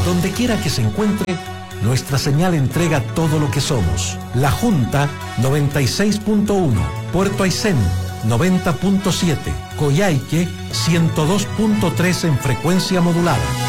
Donde quiera que se encuentre, nuestra señal entrega todo lo que somos. La Junta 96.1, Puerto Aysén 90.7, Coyhaique 102.3 en frecuencia modulada.